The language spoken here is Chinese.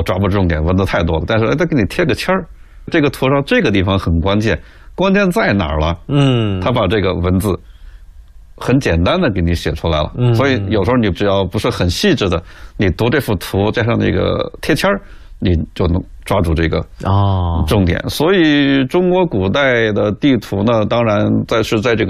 抓不重点，文字太多了。但是他给你贴个签儿，这个图上这个地方很关键，关键在哪儿了？他把这个文字很简单的给你写出来了。所以有时候你只要不是很细致的，你读这幅图加上那个贴签儿，你就能抓住这个重点。所以中国古代的地图呢，当然在这个